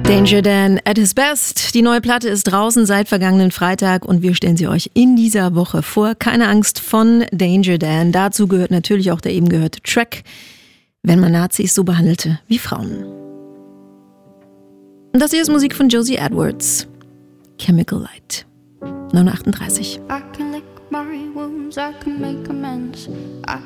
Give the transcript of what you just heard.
Danger Dan at his best. Die neue Platte ist draußen seit vergangenen Freitag und wir stellen sie euch in dieser Woche vor. Keine Angst von Danger Dan. Dazu gehört natürlich auch der eben gehörte Track, wenn man Nazis so behandelte wie Frauen. Und das hier ist Musik von Josie Edwards. Chemical Light. 9:38. I can lick my wounds, I can make amends. I